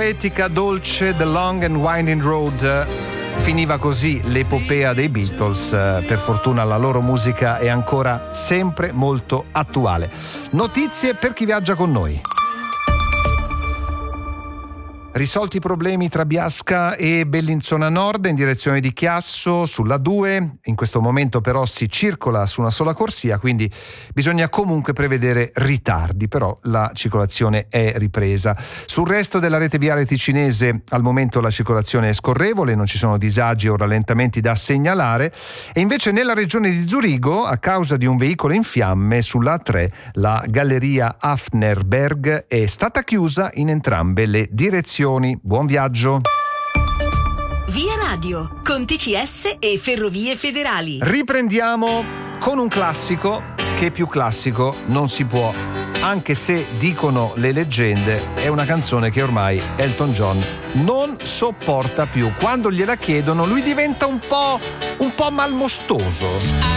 poetica, dolce, The Long and Winding Road. Finiva così l'epopea dei Beatles. Per fortuna la loro musica è ancora sempre molto attuale. Notizie per chi viaggia con noi. Risolti i problemi tra Biasca e Bellinzona Nord in direzione di Chiasso sulla 2. In questo momento però si circola su una sola corsia, quindi bisogna comunque prevedere ritardi, però la circolazione è ripresa. Sul resto della rete viale ticinese al momento la circolazione è scorrevole, non ci sono disagi o rallentamenti da segnalare, e invece nella regione di Zurigo, a causa di un veicolo in fiamme sulla A3, la galleria Hafnerberg è stata chiusa in entrambe le direzioni. Buon viaggio. Via Radio con TCS e Ferrovie Federali. Riprendiamo con un classico che più classico non si può, anche se dicono le leggende è una canzone che ormai Elton John non sopporta più. Quando gliela chiedono lui diventa un po' malmostoso.